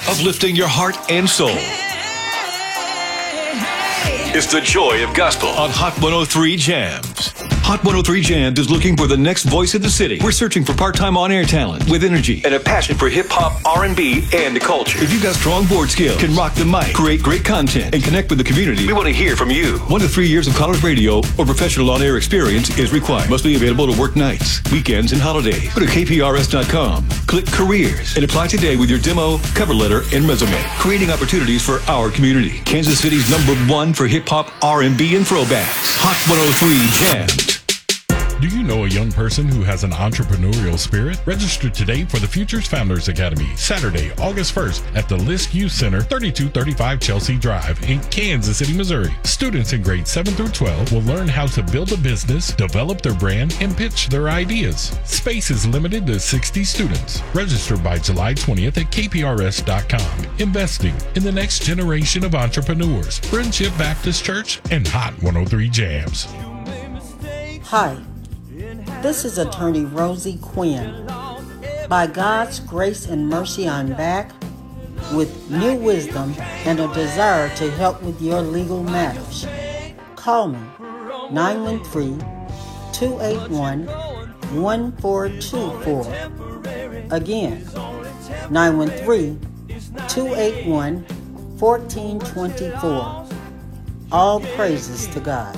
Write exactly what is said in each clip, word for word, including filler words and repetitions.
uplifting your heart and soul. It's the joy of gospel on Hot one oh three Jams. Hot one oh three Jams is looking for the next voice of the city. We're searching for part-time on-air talent with energy and a passion for hip-hop, R and B, and culture. If you've got strong board skills, can rock the mic, create great content, and connect with the community, we want to hear from you. One to three years of college radio or professional on-air experience is required. Must be available to work nights, weekends, and holidays. Go to K P R S dot com, click Careers, and apply today with your demo, cover letter, and resume. Creating opportunities for our community. Kansas City's number one for hip-hop, R and B, and throwbacks. Hot one oh three Jams. Do you know a young person who has an entrepreneurial spirit? Register today for the Futures Founders Academy, Saturday, August first at the Lisk Youth Center, thirty-two thirty-five Chelsea Drive in Kansas City, Missouri. Students in grades seven through twelve will learn how to build a business, develop their brand, and pitch their ideas. Space is limited to sixty students. Register by July twentieth at K P R S dot com. Investing in the next generation of entrepreneurs. Friendship Baptist Church and Hot one oh three Jams. Hi. This is attorney Rosie Quinn. By God's grace and mercy, I'm back with new wisdom and a desire to help with your legal matters. Call me nine one three, two eight one, one four two four. Again, nine one three, two eight one, one four two four. All praises to God.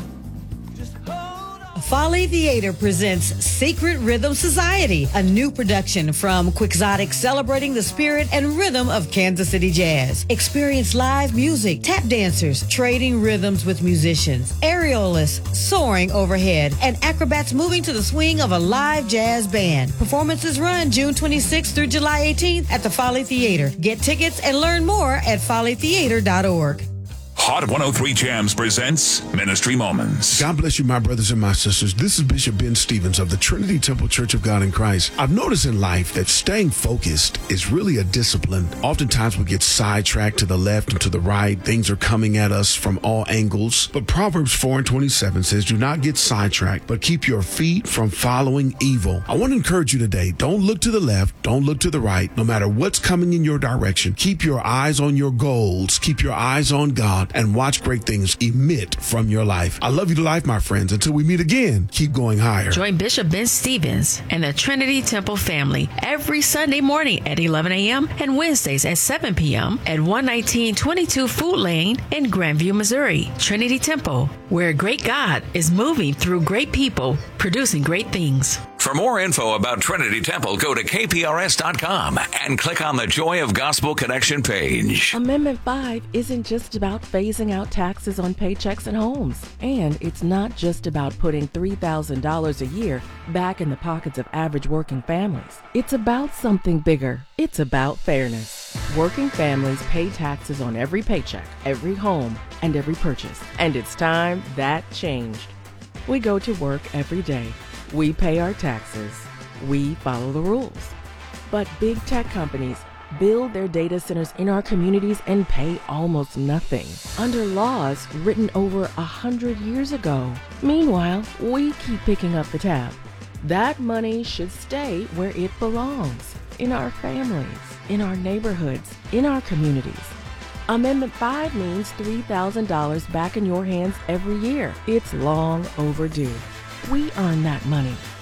Folly Theater presents Secret Rhythm Society, a new production from Quixotic celebrating the spirit and rhythm of Kansas City jazz. Experience live music, tap dancers trading rhythms with musicians, aerialists soaring overhead, and acrobats moving to the swing of a live jazz band. Performances run June twenty-sixth through July eighteenth at the Folly Theater. Get tickets and learn more at folly theater dot org. Hot one oh three Jams presents Ministry Moments. God bless you, my brothers and my sisters. This is Bishop Ben Stevens of the Trinity Temple Church of God in Christ. I've noticed in life that staying focused is really a discipline. Oftentimes we get sidetracked to the left and to the right. Things are coming at us from all angles. But Proverbs four and twenty-seven says, do not get sidetracked, but keep your feet from following evil. I want to encourage you today. Don't look to the left. Don't look to the right. No matter what's coming in your direction, keep your eyes on your goals. Keep your eyes on God. And watch great things emit from your life. I love you to life, my friends. Until we meet again, keep going higher. Join Bishop Ben Stevens and the Trinity Temple family every Sunday morning at eleven a.m. and Wednesdays at seven p.m. at one nineteen twenty-two Food Lane in Grandview, Missouri. Trinity Temple, where great God is moving through great people, producing great things. For more info about Trinity Temple, go to K P R S dot com and click on the Joy of Gospel Connection page. Amendment five isn't just about phasing out taxes on paychecks and homes. And it's not just about putting three thousand dollars a year back in the pockets of average working families. It's about something bigger. It's about fairness. Working families pay taxes on every paycheck, every home, and every purchase. And it's time that changed. We go to work every day. We pay our taxes. We follow the rules. But big tech companies build their data centers in our communities and pay almost nothing under laws written over a hundred years ago. Meanwhile, we keep picking up the tab. That money should stay where it belongs, in our families, in our neighborhoods, in our communities. Amendment five means three thousand dollars back in your hands every year. It's long overdue. We earn that money.